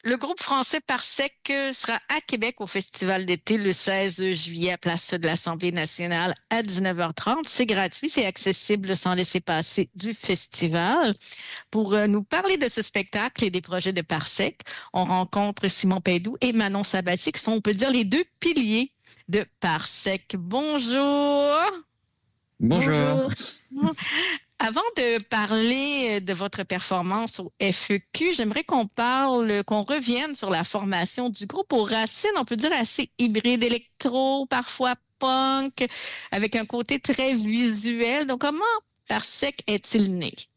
Le groupe français Parsec sera à Québec au Festival d'été le 16 juillet à Place de l'Assemblée nationale à 19h30. C'est gratuit, c'est accessible sans laisser passer du festival. Pour nous parler de ce spectacle et des projets de Parsec, on rencontre Simon Paydou et Manon Sabatier, qui sont, on peut dire, les deux piliers de Parsec. Bonjour! Bonjour. Bonjour. Avant de parler de votre performance au FEQ, j'aimerais qu'on revienne sur la formation du groupe aux racines, on peut dire assez hybride, électro, parfois punk, avec un côté très visuel. Donc, comment Parsec est-il né?